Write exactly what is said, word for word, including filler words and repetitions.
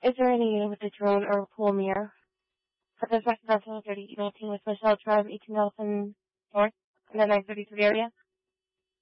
Is there any unit with a drone or a pool near? For this residential thirty nineteen with Michelle Drive, eighteen Nelson North, in the nine thirty-three area?